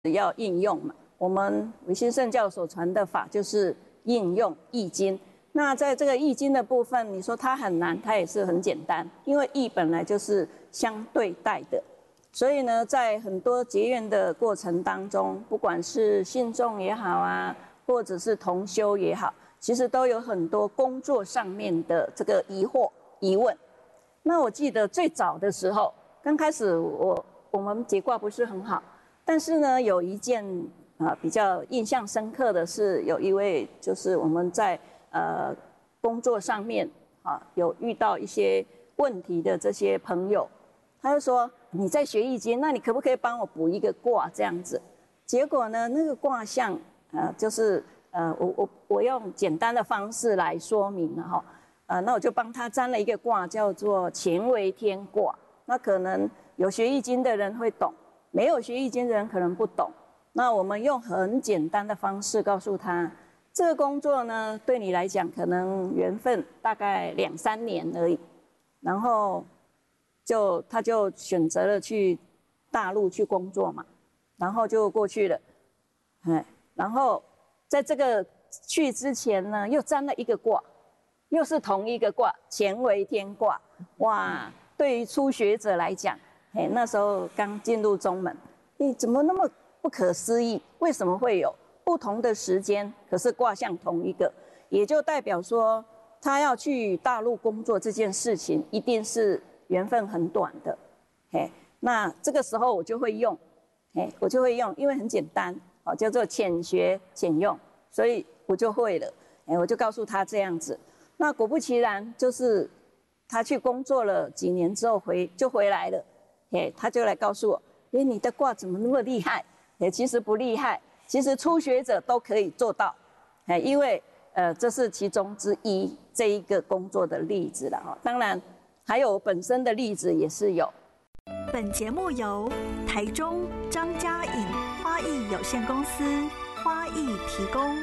要应用嘛。我们维新圣教所传的法就是应用易经。那在这个易经的部分，你说它很难，它也是很简单，因为易本来就是相对待的。所以呢，在很多结缘的过程当中，不管是信众也好啊，或者是同修也好，其实都有很多工作上面的这个疑惑、疑问。那我记得最早的时候，刚开始我们解卦不是很好，但是呢，有一件比较印象深刻的是，有一位就是我们在工作上面有遇到一些问题的这些朋友，他就说你在学易经，那你可不可以帮我补一个卦这样子？结果呢，那个卦象就是我用简单的方式来说明了哈。那我就帮他占了一个卦，叫做乾为天卦。那可能有学易经的人会懂，没有学易经的人可能不懂。那我们用很简单的方式告诉他，这个工作呢，对你来讲可能缘分大概2、3年而已。然后他就选择了去大陆去工作嘛，然后就过去了。然后在这个去之前呢，又占了一个卦。又是同一个卦，乾为天卦。哇，对于初学者来讲，那时候刚进入宗门，怎么那么不可思议？为什么会有不同的时间，可是卦象同一个？也就代表说，他要去大陆工作这件事情，一定是缘分很短的。那这个时候我就会用，因为很简单，叫做浅学浅用，所以我就会了。我就告诉他这样子。那果不其然，就是他去工作了几年之后回来了，他就来告诉我，你的卦怎么那么厉害？其实不厉害，其实初学者都可以做到，因为这是其中之一这一个工作的例子了哈。当然还有本身的例子也是有。 本节目由台中张家颖花艺有限公司花艺提供。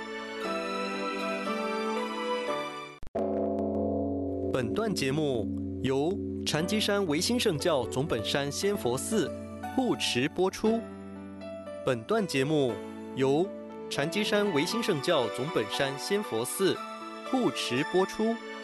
本段节目由禅机山维新圣教总本山仙佛寺护持播出。本段节目由禅机山维新圣教总本山仙佛寺护持播出。